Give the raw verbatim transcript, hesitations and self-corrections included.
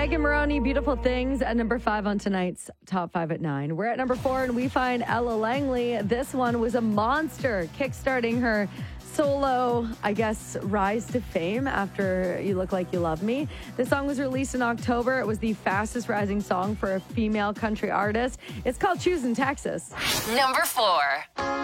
Megan Maroney, Beautiful Things, at number five on tonight's Top five at nine. We're at number four, and we find Ella Langley. This one was a monster, kickstarting her solo, I guess, rise to fame after You Look Like You Love Me. The song was released in October. It was the fastest rising song for a female country artist. It's called Choosing Texas. Number four.